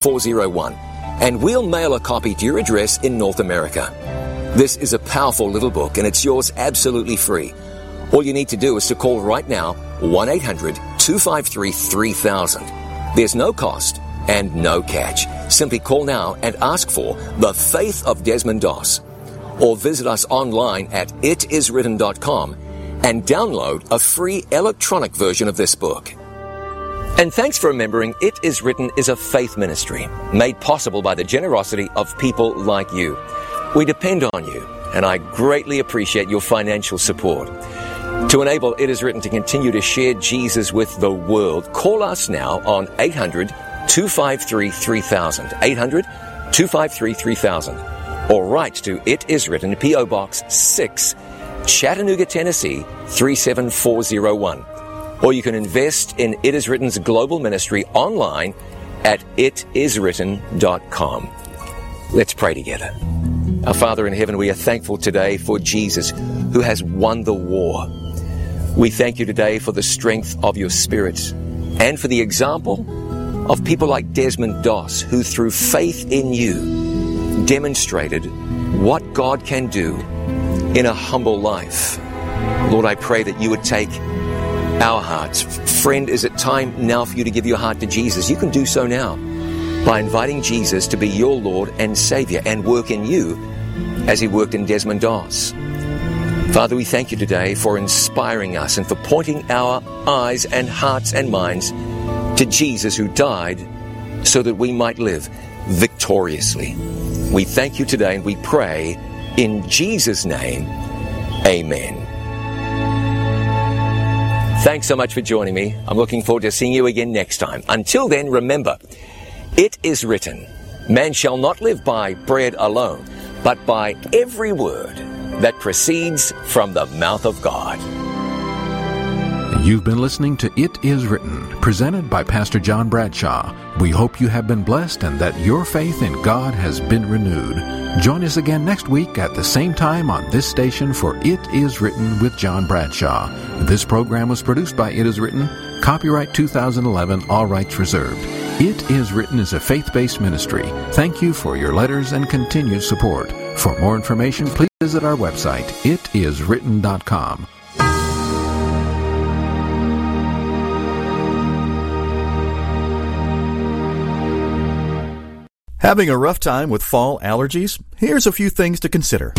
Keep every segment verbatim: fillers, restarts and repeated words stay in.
four oh one, and we'll mail a copy to your address in North America. This is a powerful little book, and it's yours absolutely free. All you need to do is to call right now, one eight hundred two five three three thousand. There's no cost and no catch. Simply call now and ask for The Faith of Desmond Doss, or visit us online at it is written dot com and download a free electronic version of this book. And thanks for remembering It Is Written is a faith ministry made possible by the generosity of people like you. We depend on you, and I greatly appreciate your financial support. To enable It Is Written to continue to share Jesus with the world, call us now on eight hundred two five three three thousand, eight hundred two five three three thousand, or write to It Is Written, P O Box six, Chattanooga, Tennessee three seven four oh one. Or you can invest in It Is Written's global ministry online at it is written dot com. Let's pray together. Our Father in heaven, we are thankful today for Jesus, who has won the war. We thank you today for the strength of your Spirit and for the example of people like Desmond Doss, who through faith in you demonstrated what God can do in a humble life. Lord, I pray that you would take our hearts. Friend, is it time now for you to give your heart to Jesus? You can do so now by inviting Jesus to be your Lord and Savior and work in you as he worked in Desmond Doss. Father, we thank you today for inspiring us and for pointing our eyes and hearts and minds to Jesus, who died so that we might live victoriously. We thank you today, and we pray in Jesus' name, amen. Thanks so much for joining me. I'm looking forward to seeing you again next time. Until then, remember, it is written, man shall not live by bread alone, but by every word that proceeds from the mouth of God. You've been listening to It Is Written, presented by Pastor John Bradshaw. We hope you have been blessed and that your faith in God has been renewed. Join us again next week at the same time on this station for It Is Written with John Bradshaw. This program was produced by It Is Written, copyright two thousand eleven, all rights reserved. It Is Written is a faith-based ministry. Thank you for your letters and continued support. For more information, please visit our website, it is written dot com. Having a rough time with fall allergies? Here's a few things to consider.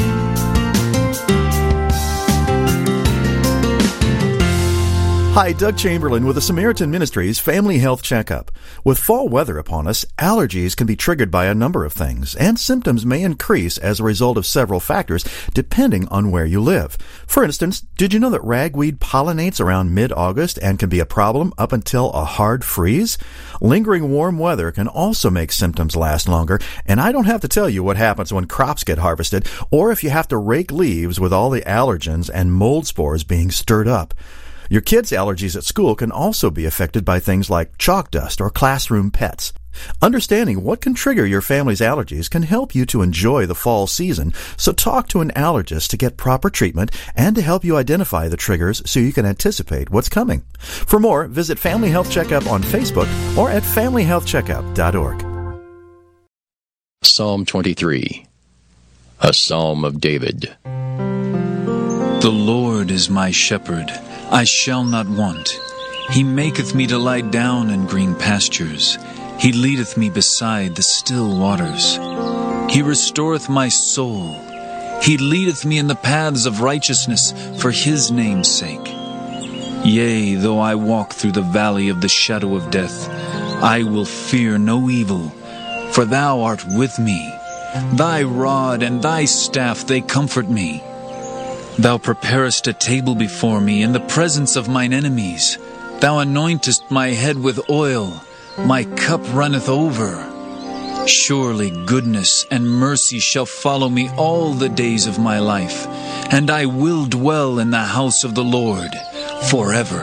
Hi, Doug Chamberlain with the Samaritan Ministries Family Health Checkup. With fall weather upon us, allergies can be triggered by a number of things, and symptoms may increase as a result of several factors depending on where you live. For instance, did you know that ragweed pollinates around mid-August and can be a problem up until a hard freeze? Lingering warm weather can also make symptoms last longer, and I don't have to tell you what happens when crops get harvested or if you have to rake leaves with all the allergens and mold spores being stirred up. Your kids' allergies at school can also be affected by things like chalk dust or classroom pets. Understanding what can trigger your family's allergies can help you to enjoy the fall season, so talk to an allergist to get proper treatment and to help you identify the triggers so you can anticipate what's coming. For more, visit Family Health Checkup on Facebook or at family health checkup dot org. Psalm twenty-three, a Psalm of David. The Lord is my shepherd, I shall not want. He maketh me to lie down in green pastures. He leadeth me beside the still waters. He restoreth my soul. He leadeth me in the paths of righteousness for his name's sake. Yea, though I walk through the valley of the shadow of death, I will fear no evil, for thou art with me. Thy rod and thy staff, they comfort me. Thou preparest a table before me in the presence of mine enemies. Thou anointest my head with oil. My cup runneth over. Surely goodness and mercy shall follow me all the days of my life, and I will dwell in the house of the Lord forever.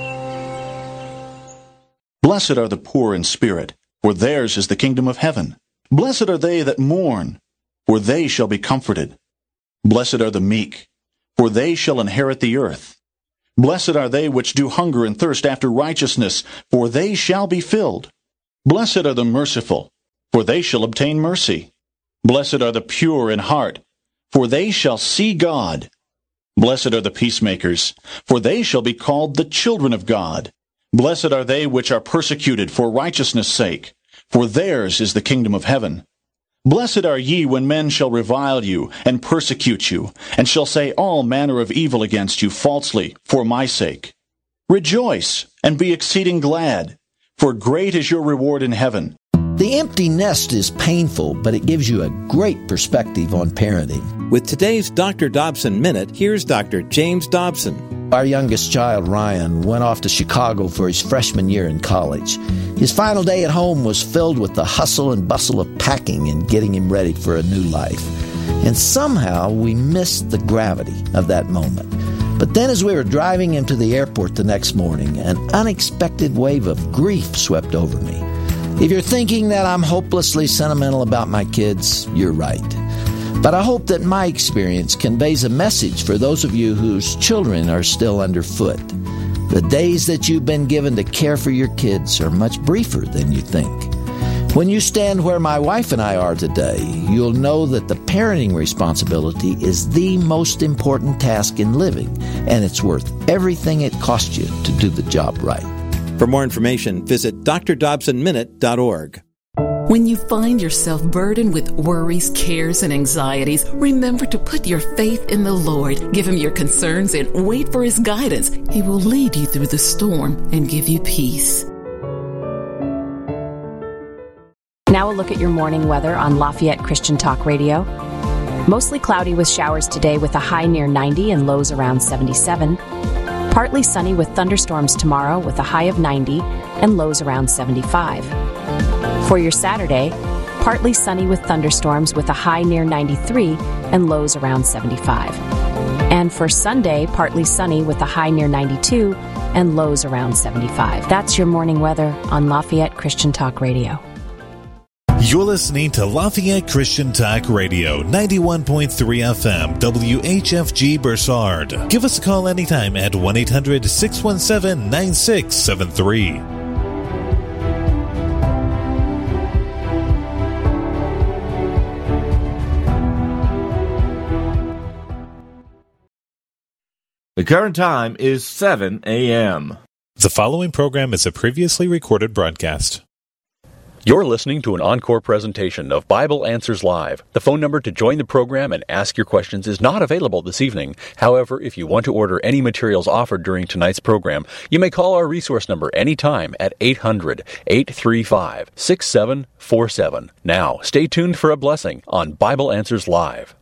Blessed are the poor in spirit, for theirs is the kingdom of heaven. Blessed are they that mourn, for they shall be comforted. Blessed are the meek, for they shall inherit the earth. Blessed are they which do hunger and thirst after righteousness, for they shall be filled. Blessed are the merciful, for they shall obtain mercy. Blessed are the pure in heart, for they shall see God. Blessed are the peacemakers, for they shall be called the children of God. Blessed are they which are persecuted for righteousness' sake, for theirs is the kingdom of heaven. Blessed are ye when men shall revile you, and persecute you, and shall say all manner of evil against you falsely, for my sake. Rejoice, and be exceeding glad, for great is your reward in heaven. The empty nest is painful, but it gives you a great perspective on parenting. With today's Doctor Dobson Minute, here's Doctor James Dobson. Our youngest child, Ryan, went off to Chicago for his freshman year in college. His final day at home was filled with the hustle and bustle of packing and getting him ready for a new life. And somehow we missed the gravity of that moment. But then as we were driving him to the airport the next morning, an unexpected wave of grief swept over me. If you're thinking that I'm hopelessly sentimental about my kids, you're right. But I hope that my experience conveys a message for those of you whose children are still underfoot. The days that you've been given to care for your kids are much briefer than you think. When you stand where my wife and I are today, you'll know that the parenting responsibility is the most important task in living, and it's worth everything it costs you to do the job right. For more information, visit d r dobson minute dot org. When you find yourself burdened with worries, cares, and anxieties, remember to put your faith in the Lord. Give Him your concerns and wait for His guidance. He will lead you through the storm and give you peace. Now a look at your morning weather on Lafayette Christian Talk Radio. Mostly cloudy with showers today with a high near ninety and lows around seventy-seven. Partly sunny with thunderstorms tomorrow with a high of ninety and lows around seventy-five. For your Saturday, partly sunny with thunderstorms with a high near ninety-three and lows around seventy-five. And for Sunday, partly sunny with a high near ninety-two and lows around seventy-five. That's your morning weather on Lafayette Christian Talk Radio. You're listening to Lafayette Christian Talk Radio, ninety-one point three F M, W H F G Bursard. Give us a call anytime at one eight hundred six one seven nine six seven three. The current time is seven a.m. The following program is a previously recorded broadcast. You're listening to an encore presentation of Bible Answers Live. The phone number to join the program and ask your questions is not available this evening. However, if you want to order any materials offered during tonight's program, you may call our resource number anytime at eight hundred eight three five six seven four seven. Now, stay tuned for a blessing on Bible Answers Live.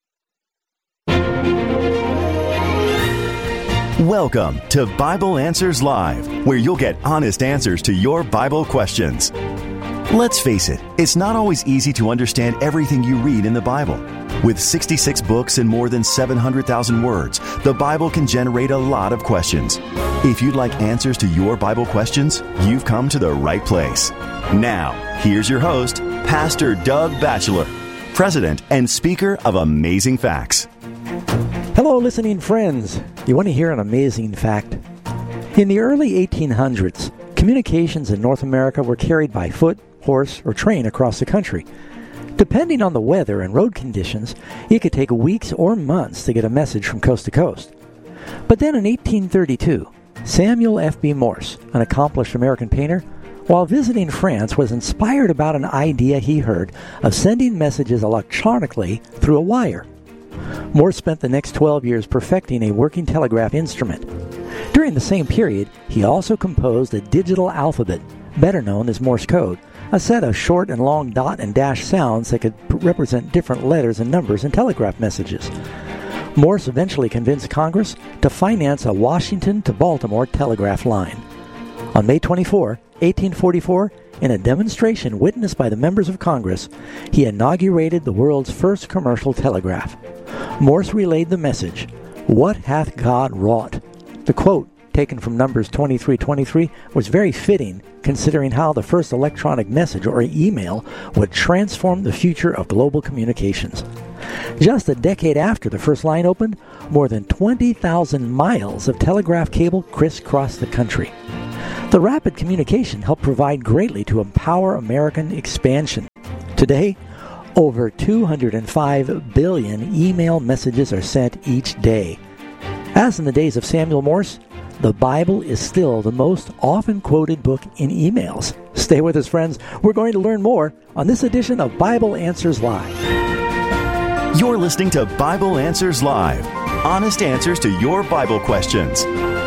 Welcome to Bible Answers Live, where you'll get honest answers to your Bible questions. Let's face it, it's not always easy to understand everything you read in the Bible. With sixty-six books and more than seven hundred thousand words, the Bible can generate a lot of questions. If you'd like answers to your Bible questions, you've come to the right place. Now, here's your host, Pastor Doug Batchelor, President and Speaker of Amazing Facts. Hello, listening friends. You want to hear an amazing fact? In the early eighteen hundreds, communications in North America were carried by foot, horse, or train across the country. Depending on the weather and road conditions, it could take weeks or months to get a message from coast to coast. But then in eighteen thirty-two, Samuel F B Morse, an accomplished American painter, while visiting France, was inspired about an idea he heard of sending messages electronically through a wire. Morse spent the next twelve years perfecting a working telegraph instrument. During the same period, he also composed a digital alphabet, better known as Morse code, a set of short and long dot and dash sounds that could represent different letters and numbers in telegraph messages. Morse eventually convinced Congress to finance a Washington to Baltimore telegraph line. On May twenty-fourth, eighteen forty-four, in a demonstration witnessed by the members of Congress, he inaugurated the world's first commercial telegraph. Morse relayed the message, "What hath God wrought?" The quote, taken from Numbers twenty-three twenty-three, was very fitting considering how the first electronic message or email would transform the future of global communications. Just a decade after the first line opened, more than twenty thousand miles of telegraph cable crisscrossed the country. The rapid communication helped provide greatly to empower American expansion. Today, over two hundred five billion email messages are sent each day. As in the days of Samuel Morse, the Bible is still the most often quoted book in emails. Stay with us, friends. We're going to learn more on this edition of Bible Answers Live. You're listening to Bible Answers Live. Honest answers to your Bible questions.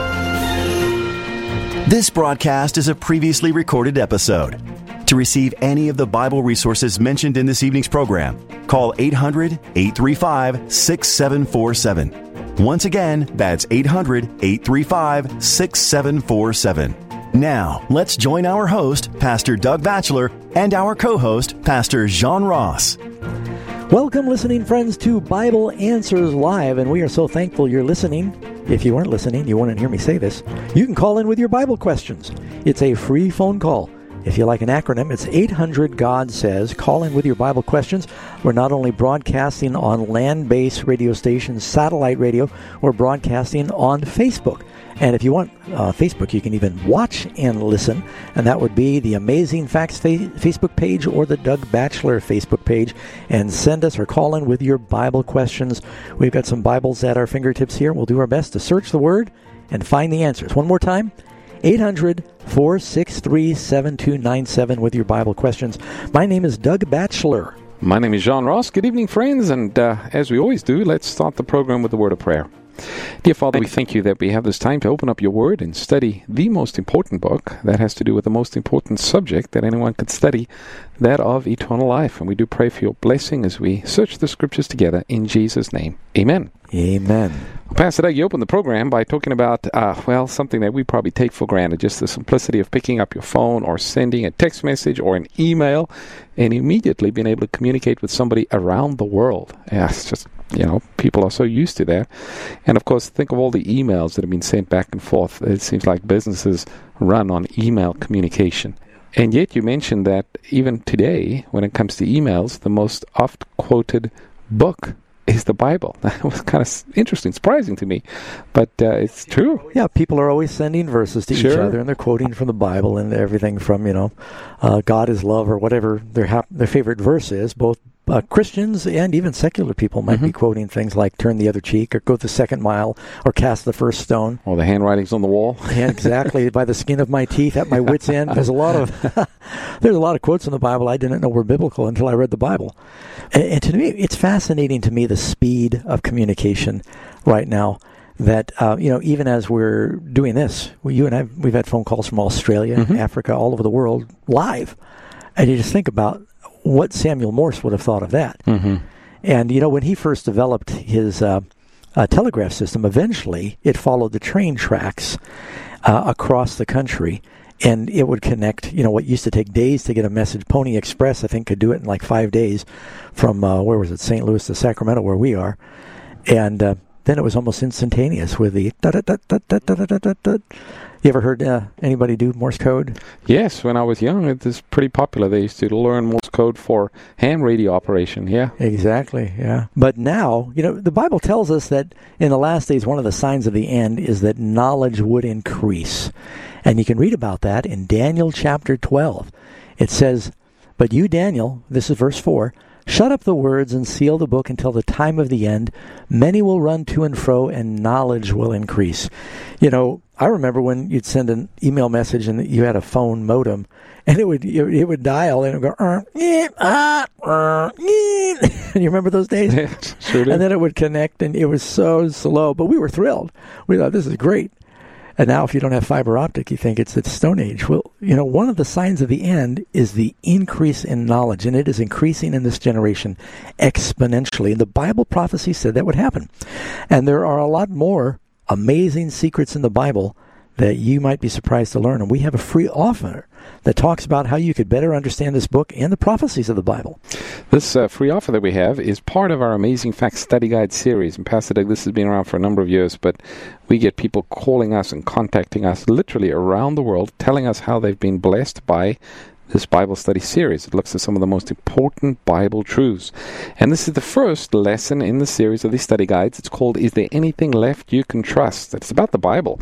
This broadcast is a previously recorded episode. To receive any of the Bible resources mentioned in this evening's program, call eight hundred, eight three five, six seven four seven. Once again, that's eight hundred, eight three five, six seven four seven. Now, let's join our host, Pastor Doug Batchelor, and our co-host, Pastor John Ross. Welcome, listening friends, to Bible Answers Live, and we are so thankful you're listening. If you weren't listening, you wouldn't hear me say this. You can call in with your Bible questions. It's a free phone call. If you like an acronym, it's eight hundred God Says. Call in with your Bible questions. We're not only broadcasting on land-based radio stations, satellite radio, we're broadcasting on Facebook. And if you want uh, Facebook, you can even watch and listen, and that would be the Amazing Facts fa- Facebook page or the Doug Batchelor Facebook page. And send us or call in with your Bible questions. We've got some Bibles at our fingertips here. We'll do our best to search the Word and find the answers. One more time. eight hundred, four six three, seven two nine seven with your Bible questions. My name is Doug Batchelor. My name is John Ross. Good evening, friends. And uh, as we always do, let's start the program with a word of prayer. Dear Father, we thank you that we have this time to open up your Word and study the most important book that has to do with the most important subject that anyone could study, that of eternal life. And we do pray for your blessing as we search the Scriptures together in Jesus' name. Amen. Amen. Pastor Doug, you opened the program by talking about, uh, well, something that we probably take for granted, just the simplicity of picking up your phone or sending a text message or an email and immediately being able to communicate with somebody around the world. Yeah, it's just, you know, people are so used to that. And, of course, think of all the emails that have been sent back and forth. It seems like businesses run on email communication. And yet you mentioned that even today, when it comes to emails, the most oft-quoted book is the Bible. That was kind of interesting, surprising to me, but uh, it's true. Yeah, people are always sending verses to sure. each other, and they're quoting from the Bible and everything from, you know, uh, God is love or whatever their hap- their favorite verse is. Both uh, Christians and even secular people might mm-hmm. be quoting things like turn the other cheek or go the second mile or cast the first stone. Or the handwriting's on the wall. Yeah, exactly. By the skin of my teeth, at my wit's end. There's a lot of there's a lot of quotes in the Bible I didn't know were biblical until I read the Bible. And, and to me, it's fascinating to me the speed of communication right now. That uh, you know, even as we're doing this, well, you and I, we've had phone calls from Australia, mm-hmm. Africa, all over the world, live, and you just think about what Samuel Morse would have thought of that. Mm-hmm. And, you know, when he first developed his uh, uh, telegraph system, eventually it followed the train tracks uh, across the country, and it would connect, you know, what used to take days to get a message. Pony Express, I think, could do it in like five days from, uh, where was it, Saint Louis to Sacramento, where we are. And uh, then it was almost instantaneous with the da-da-da-da-da-da-da-da-da. You ever heard uh, anybody do Morse code? Yes, when I was young, it was pretty popular. They used to learn Morse code for ham radio operation, yeah. Exactly, yeah. But now, you know, the Bible tells us that in the last days, one of the signs of the end is that knowledge would increase. And you can read about that in Daniel chapter twelve. It says, "But you, Daniel," this is verse four, "shut up the words and seal the book until the time of the end. Many will run to and fro, and knowledge will increase." You know, I remember when you'd send an email message and you had a phone modem, and it would it would dial and it would go, uh, eh, ah, uh, eh. And you remember those days? Yeah, sure do. And then it would connect, and it was so slow, but we were thrilled. We thought, this is great. And now if you don't have fiber optic, you think it's the Stone Age. Well, you know, one of the signs of the end is the increase in knowledge, and it is increasing in this generation exponentially. And the Bible prophecy said that would happen. And there are a lot more amazing secrets in the Bible that you might be surprised to learn. And we have a free offer that talks about how you could better understand this book and the prophecies of the Bible. This uh, free offer that we have is part of our Amazing Facts Study Guide series. And Pastor Doug, this has been around for a number of years, but we get people calling us and contacting us literally around the world, telling us how they've been blessed by this Bible study series. It looks at some of the most important Bible truths. And this is the first lesson in the series of these study guides. It's called, Is There Anything Left You Can Trust? It's about the Bible.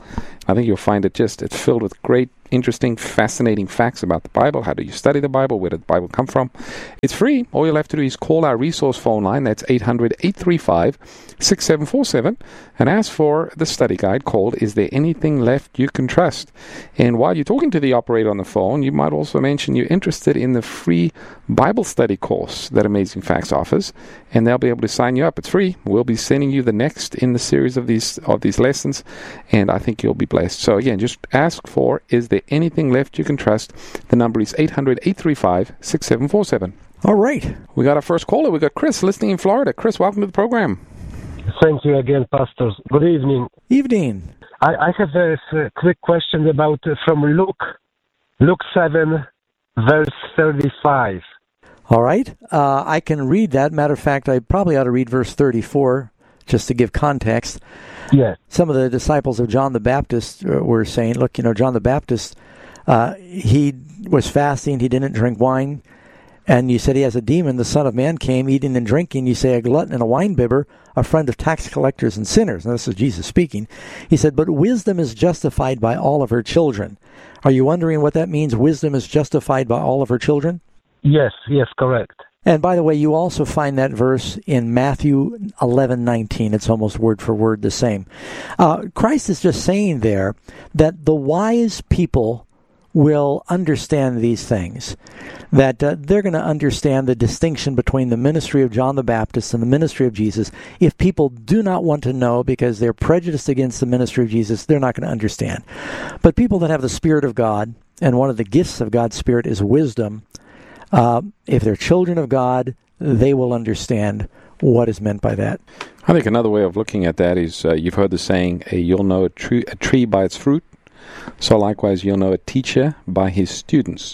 I think you'll find it just, it's filled with great, interesting, fascinating facts about the Bible. How do you study the Bible? Where did the Bible come from? It's free. All you'll have to do is call our resource phone line. That's eight hundred, eight three five, six seven four seven and ask for the study guide called Is There Anything Left You Can Trust? And while you're talking to the operator on the phone, you might also mention you're interested in the free Bible study course that Amazing Facts offers, and they'll be able to sign you up. It's free. We'll be sending you the next in the series of these of these lessons, and I think you'll be blessed. So again, just ask for Is There Anything Left You Can Trust? The number is eight hundred, eight three five, six seven four seven. All right. We got our first caller. We got Chris listening in Florida. Chris, welcome to the program. Thank you again, pastors. Good evening. Evening. I, I have a, a quick question about uh, from Luke, Luke seven, verse thirty-five. All right. Uh, I can read that. Matter of fact, I probably ought to read verse thirty-four just to give context. Yes. Some of the disciples of John the Baptist were saying, look, you know, John the Baptist, uh, he was fasting, he didn't drink wine, and you said he has a demon. The Son of Man came eating and drinking. You say a glutton and a winebibber, a friend of tax collectors and sinners. Now, this is Jesus speaking. He said, but wisdom is justified by all of her children. Are you wondering what that means? Wisdom is justified by all of her children? Yes, yes, correct. And by the way, you also find that verse in Matthew eleven nineteen. It's almost word for word the same. Uh, Christ is just saying there that the wise people will understand these things, that uh, they're going to understand the distinction between the ministry of John the Baptist and the ministry of Jesus. If people do not want to know because they're prejudiced against the ministry of Jesus, they're not going to understand. But people that have the Spirit of God, and one of the gifts of God's Spirit is wisdom, Uh, if they're children of God, they will understand what is meant by that. I think another way of looking at that is, uh, you've heard the saying, uh, you'll know a tree, a tree by its fruit. So likewise, you'll know a teacher by his students.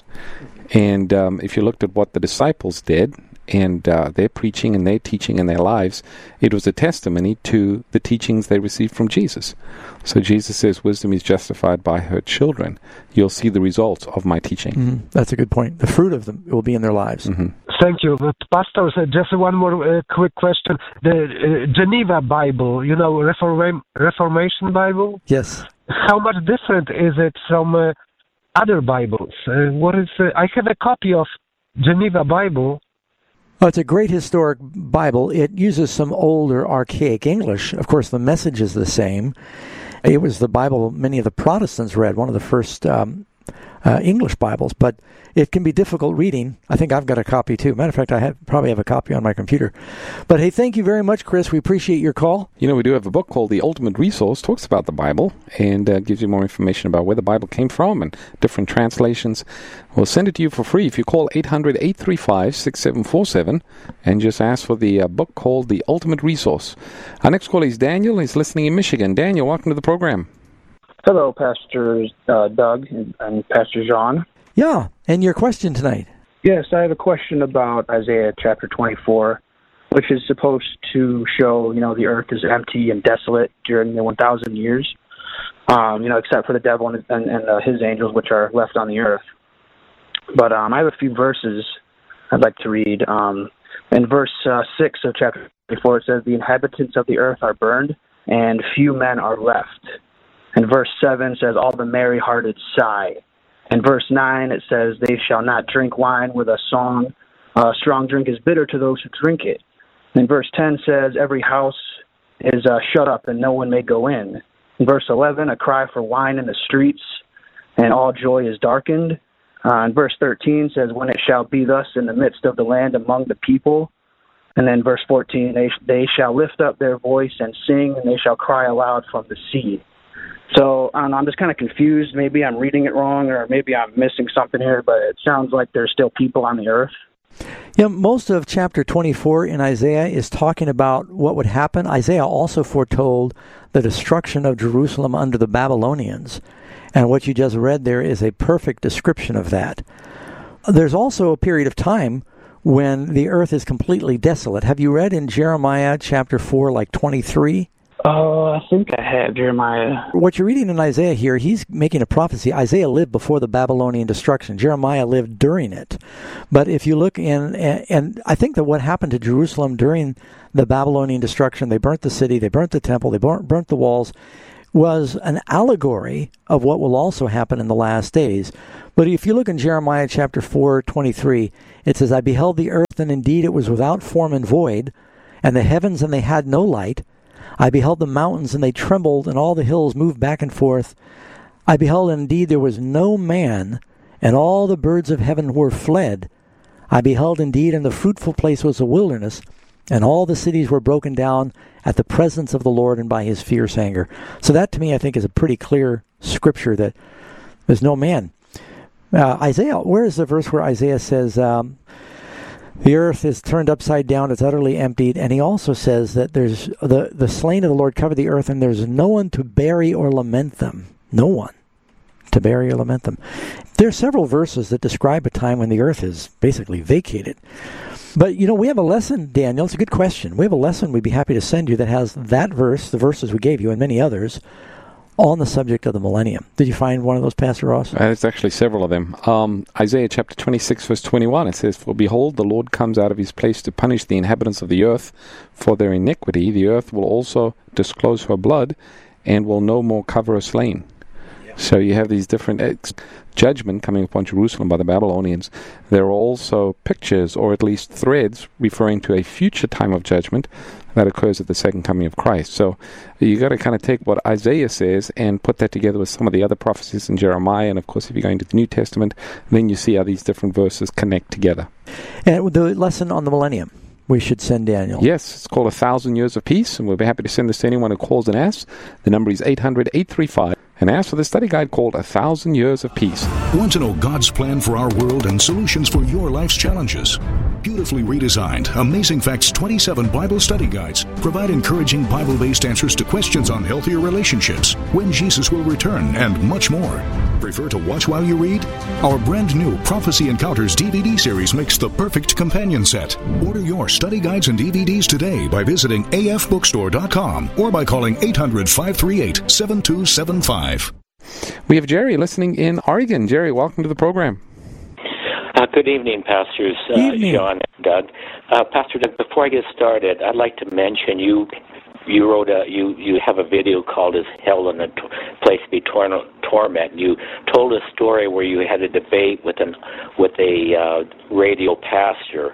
And um, if you looked at what the disciples did, and uh, their preaching and their teaching in their lives, it was a testimony to the teachings they received from Jesus. So Jesus says wisdom is justified by her children. You'll see the results of my teaching. Mm-hmm. That's a good point. The fruit of them will be in their lives. Mm-hmm. Thank you. But pastors, uh, just one more uh, quick question. The uh, Geneva Bible, you know, Reform- Reformation Bible? Yes. How much different is it from uh, other Bibles? Uh, what is? Uh, I have a copy of Geneva Bible. Oh, it's a great historic Bible. It uses some older, archaic English. Of course, the message is the same. It was the Bible many of the Protestants read, one of the first um, uh, English Bibles, but it can be difficult reading. I think I've got a copy, too. Matter of fact, I have, probably have a copy on my computer. But, hey, thank you very much, Chris. We appreciate your call. You know, we do have a book called The Ultimate Resource, talks about the Bible, and uh, gives you more information about where the Bible came from and different translations. We'll send it to you for free if you call eight hundred, eight three five, six seven four seven and just ask for the uh, book called The Ultimate Resource. Our next caller is Daniel. He's listening in Michigan. Daniel, welcome to the program. Hello, Pastor uh, Doug and, and Pastor John. Yeah, and your question tonight. Yes, I have a question about Isaiah chapter twenty-four, which is supposed to show, you know, the earth is empty and desolate during the one thousand years, um, you know, except for the devil and, and, and uh, his angels, which are left on the earth. But um, I have a few verses I'd like to read. Um, in verse uh, six of chapter twenty-four, it says, the inhabitants of the earth are burned, and few men are left. And verse seven says, all the merry-hearted sigh. And verse nine, it says, they shall not drink wine with a song. Uh, strong drink is bitter to those who drink it. And verse ten says, every house is uh, shut up and no one may go in. In verse eleven, a cry for wine in the streets, and all joy is darkened. Uh, and verse thirteen says, when it shall be thus in the midst of the land among the people. And then verse fourteen, they, they shall lift up their voice and sing, and they shall cry aloud from the sea. So I don't know, I'm just kind of confused. Maybe I'm reading it wrong, or maybe I'm missing something here, but it sounds like there's still people on the earth. Yeah, most of chapter twenty-four in Isaiah is talking about what would happen. Isaiah also foretold the destruction of Jerusalem under the Babylonians. And what you just read there is a perfect description of that. There's also a period of time when the earth is completely desolate. Have you read in Jeremiah chapter four, like twenty-three? Oh, I think I have, Jeremiah. What you're reading in Isaiah here, he's making a prophecy. Isaiah lived before the Babylonian destruction. Jeremiah lived during it. But if you look in, and I think that what happened to Jerusalem during the Babylonian destruction, they burnt the city, they burnt the temple, they burnt, burnt the walls. was an allegory of what will also happen in the last days. But if you look in Jeremiah chapter four, twenty-three, it says, I beheld the earth, and indeed it was without form and void, and the heavens, and they had no light. I beheld the mountains, and they trembled, and all the hills moved back and forth. I beheld, and indeed there was no man, and all the birds of heaven were fled. I beheld, indeed, and the fruitful place was a wilderness, and all the cities were broken down at the presence of the Lord and by his fierce anger. So that, to me, I think is a pretty clear scripture that there's no man. Uh, Isaiah, where is the verse where Isaiah says, um, the earth is turned upside down, it's utterly emptied, and he also says that there's the, the slain of the Lord cover the earth, and there's no one to bury or lament them. No one to bury or lament them. There are several verses that describe a time when the earth is basically vacated. But, you know, we have a lesson, Daniel. It's a good question. We have a lesson we'd be happy to send you that has that verse, the verses we gave you, and many others, on the subject of the millennium. Did you find one of those, Pastor Ross? Uh, it's actually several of them. Um, Isaiah chapter twenty-six, verse twenty-one, it says, For behold, the Lord comes out of his place to punish the inhabitants of the earth for their iniquity. The earth will also disclose her blood, and will no more cover her slain. So you have these different ex- judgment coming upon Jerusalem by the Babylonians. There are also pictures, or at least threads, referring to a future time of judgment that occurs at the second coming of Christ. So you got to kind of take what Isaiah says and put that together with some of the other prophecies in Jeremiah. And of course, if you go into the New Testament, then you see how these different verses connect together. And the lesson on the millennium, we should send Daniel. Yes, it's called A Thousand Years of Peace, and we'll be happy to send this to anyone who calls and asks. The number is eight hundred, eight three five, and ask for the study guide called A Thousand Years of Peace. Want to know God's plan for our world and solutions for your life's challenges? Beautifully redesigned, Amazing Facts twenty-seven Bible study guides provide encouraging Bible-based answers to questions on healthier relationships, when Jesus will return, and much more. Prefer to watch while you read? Our brand new Prophecy Encounters D V D series makes the perfect companion set. Order your study guides and D V Ds today by visiting A F bookstore dot com or by calling eight hundred, five three eight, seven two seven five. We have Jerry listening in Oregon. Jerry, welcome to the program. Uh, good evening, Pastors uh, evening. John and Doug. Uh, Pastor Doug, before I get started, I'd like to mention you you wrote a you, you have a video called "Is Hell in a T- Place to Be Tor- Torment?" You told a story where you had a debate with an with a uh, radio pastor.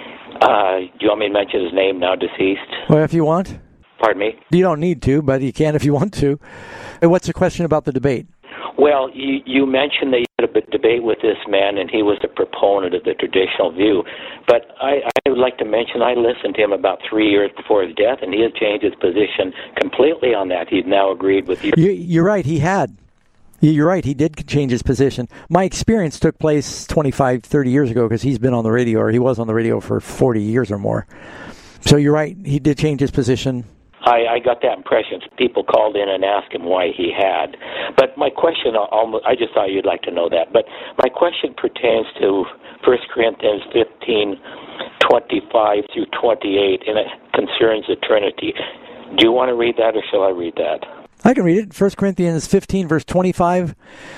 Uh, do you want me to mention his name now, deceased? Well, if you want. Pardon me? You don't need to, but you can if you want to. And what's the question about the debate? Well, you, you mentioned that you had a debate with this man, and he was a proponent of the traditional view. But I, I would like to mention I listened to him about three years before his death, and he has changed his position completely on that. He's now agreed with you. you you're right, he had. You're right, he did change his position. My experience took place twenty-five, thirty years ago because he's been on the radio, or he was on the radio for forty years or more. So you're right, he did change his position. I, I got that impression. People called in and asked him why he had. But my question, almost, I just thought you'd like to know that. But my question pertains to First Corinthians fifteen, twenty-five through twenty-eight, and it concerns the Trinity. Do you want to read that, or shall I read that? I can read it. First Corinthians fifteen, verse twenty-five.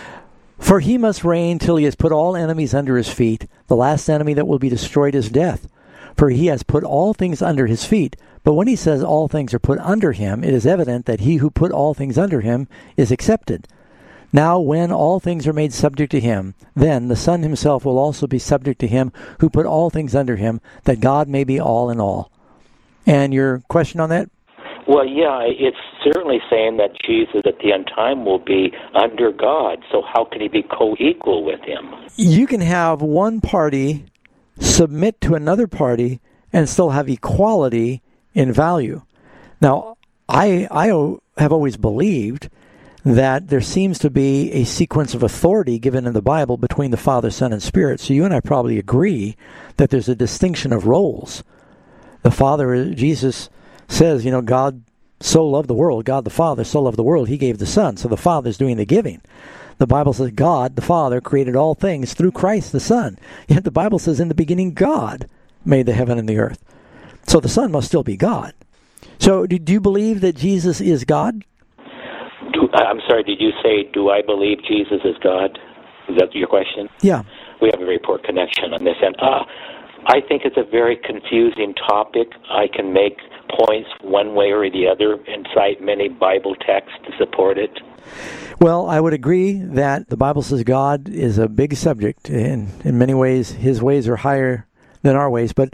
For he must reign till he has put all enemies under his feet. The last enemy that will be destroyed is death. For he has put all things under his feet. But when he says all things are put under him, it is evident that he who put all things under him is accepted. Now when all things are made subject to him, then the Son himself will also be subject to him who put all things under him, that God may be all in all. And your question on that? Well, yeah, it's certainly saying that Jesus at the end time will be under God. So how can he be co-equal with him? You can have one party submit to another party and still have equality in value. Now, I I have always believed that there seems to be a sequence of authority given in the Bible between the Father, Son, and Spirit. So you and I probably agree that there's a distinction of roles. The Father, Jesus says, you know, God so loved the world, God the Father so loved the world, he gave the Son. So the Father's doing the giving. The Bible says God, the Father, created all things through Christ the Son. Yet the Bible says in the beginning God made the heaven and the earth. So the Son must still be God. So do, do you believe that Jesus is God? Do, I'm sorry, did you say, do I believe Jesus is God? Is that your question? Yeah. We have a very poor connection on this end. Uh, I think it's a very confusing topic. I can make points one way or the other and cite many Bible texts to support it. Well, I would agree that the Bible says God is a big subject, and in many ways his ways are higher than our ways. But